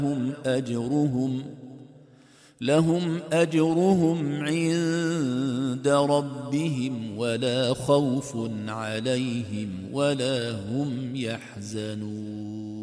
لهم أجرهم عند ربهم ولا خوف عليهم ولا هم يحزنون.